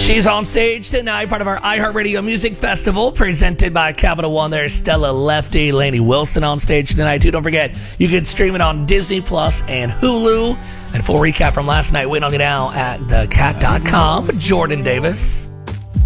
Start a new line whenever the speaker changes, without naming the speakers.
She's on stage tonight, part of our iHeartRadio Music Festival, presented by Capital One. There's Stella Lefty, Lainey Wilson on stage tonight, too. Don't forget, you can stream it on Disney Plus and Hulu. And full recap from last night, waiting on you now at thecat.com. Jordan Davis.